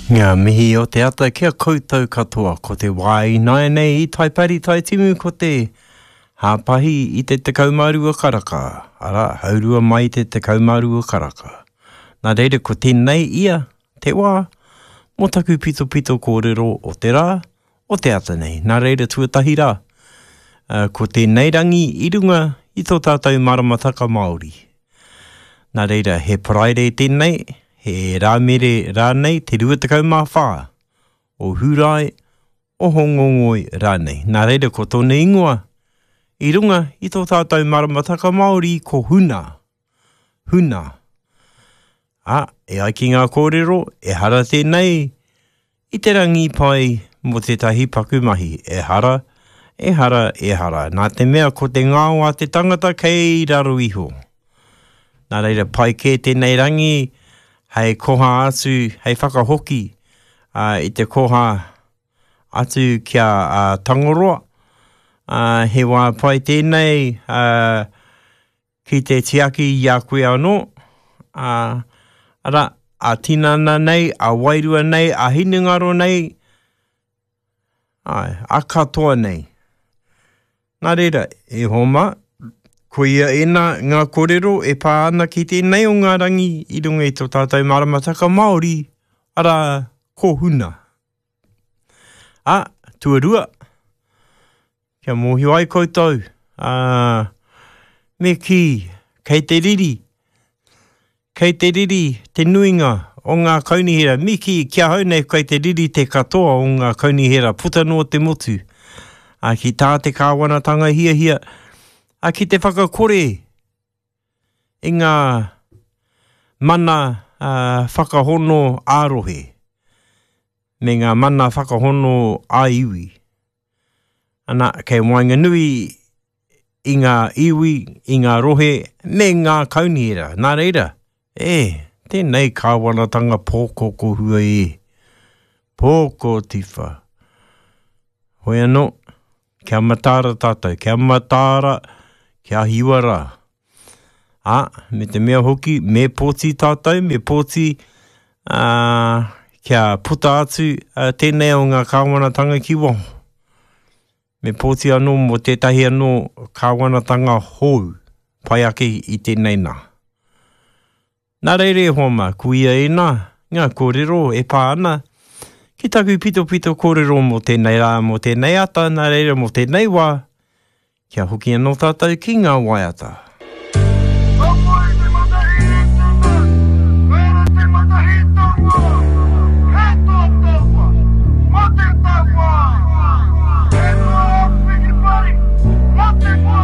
Ngā mihi o te ata kia koutou katoa ko te wai nai nei I tai pari tai timu ko te hāpahi I te kaumārua karaka. Ara, haurua mai te kaumārua karaka. Nā reira ko tēnei ia, te wā, mō taku pito pito kōrero o te rā, o te ata nei. Nā reira tuatahi rā. Ko tēnei rangi I runga I tō tātou maramataka Māori. Nā reira he Friday tēnei, he rāmere rānei te 24 o Hurai o Hongongoi rānei. Nā reira ko tōna ingoa I runga I tō tātou maramataka Māori ko huna. Huna. E ai ki ngā kōrero, e hara tēnei I te rangi pai mo te tahi pakumahi. E hara, e hara, e hara. Nā te mea ko te ngāo a te tangata kei raro iho. Nā reira pai kē tēnei rangi, hei koha atu, hei whakahoki, I te koha atu kia tangoroa. He wā pai tēnei ki te tiaki I a koe anō. Ara, a tinana nei, a wairua nei, a hinengaro nei, a katoa nei. Nā reira, e homa, ko ia ena ngā kōrero e pā ana ki tēnei o ngā rangi I runga I tō tātou maramataka Māori, ara ko huna. Tuarua, kia mōhio ai koutou, me ki, kei te riri, te nuinga o ngā kaunihera, miki kia hau nei kei te riri te katoa o ngā kaunihera, puta noa te motu, ki tā te kāwanatanga hia, ki te whakakore, I ngā mana whakahono ārohe, me ngā mana whakahono āiwi. Ana, kei wainga nui I ngā iwi, I ngā rohe, me ngā kaunihera, nā reira. Tēnei kāwanatanga pōko ko hua Pōko tiwha. Hoi anō, kia matara tātou, kia matara, kia hiwara. Me te mea hoki, me pōti tātou, me pōti kia puta atu tēnei o ngā kāwanatanga ki waho. Me pōti anō mo tētahi anō kāwanatanga hou, pai ake I tēnei nā. Nā reire homa, kuia ena, ngā kōrero e pā ana, ki taku pito pito kōrero mo tēnei rā, mo tēnei ata, nā reire mo tēnei wā, kia hoki anō tātou ki ngā waiata.